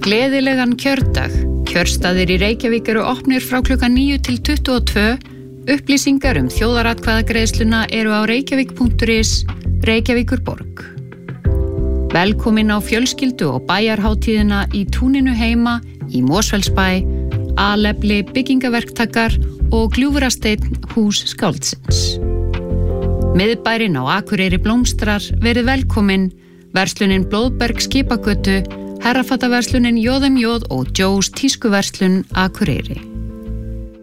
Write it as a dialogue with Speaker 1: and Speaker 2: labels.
Speaker 1: Gleðilegan kjördag. Kjörstaðir í Reykjavík eru opnir frá klukkan 9 til 22. Upplýsingar þjóðaratkvæðagreiðsluna eru á reykjavík.is, Reykjavíkurborg. Velkomin á fjölskyldu- og bæjarhátíðina í túninu heima, í Mosfellsbæ, Alefli byggingaverktakar og Gljúfrasteinn hús skáldsins. Miðbærinn á Akureyri blómstrar, verið velkomin, verslunin Blóðberg skipagötu, herrafataverslunin J.M.J. og Joe's tískuverslun Akureyri.